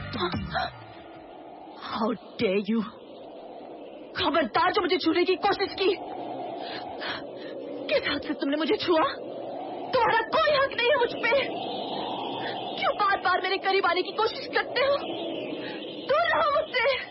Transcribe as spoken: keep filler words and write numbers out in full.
How dare you! खबरदार जो मुझे छूने की कोशिश की। किस हद से तुमने मुझे छुआ? तुम्हारा कोई हक नहीं है मुझ पे। क्यों बार बार मेरे करीब आने की कोशिश करते हो? दूर रहो मुझसे।